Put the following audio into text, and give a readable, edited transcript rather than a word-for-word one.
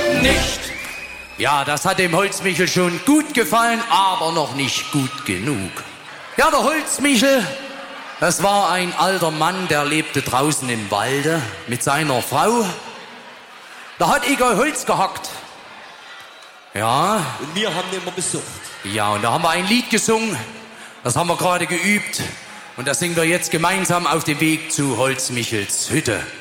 Nicht. Ja, das hat dem Holzmichel schon gut gefallen, aber noch nicht gut genug. Ja, der Holzmichel, das war ein alter Mann, der lebte draußen im Walde mit seiner Frau. Da hat Igor Holz gehackt. Ja. Und wir haben immer besucht. Ja, und da haben wir ein Lied gesungen. Das haben wir gerade geübt. Und das singen wir jetzt gemeinsam auf dem Weg zu Holzmichels Hütte.